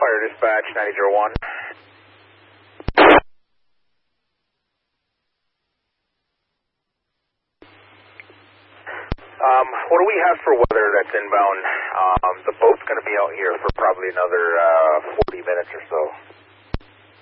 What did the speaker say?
Fire Dispatch 9001. What do we have for weather that's inbound? The boat's going to be out here for probably another 40 minutes or so.